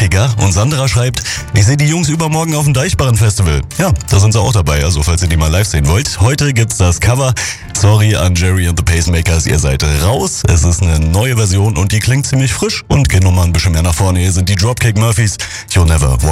Rockiger. Und Sandra schreibt, ich sehe die Jungs übermorgen auf dem Deichbrand-Festival. Ja, da sind sie auch dabei, also falls ihr die mal live sehen wollt. Heute gibt's das Cover. Sorry an Jerry and the Pacemakers, ihr seid raus. Es ist eine neue Version und die klingt ziemlich frisch und geht nochmal ein bisschen mehr nach vorne. Hier sind die Dropkick Murphys. You'll never walk